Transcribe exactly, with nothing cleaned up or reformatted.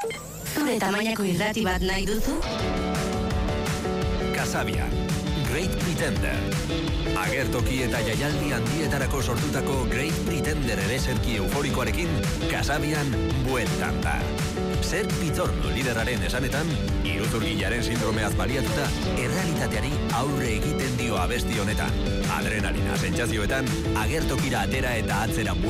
Zure tamainako irrati bat nahi duzu? Kasabian, Great Pretender. Agertoki eta jaialdi handietarako sortutako Great Pretender ereserki euforikoarekin Kasabian bueltan da. Zer Pitorno lideraren esanetan, iruzurgilaren sindromeaz baliatuta, errealitateari aurre egiten dio abesti honetan. Adrenalina sentsazioetan, agertokira atera eta atzera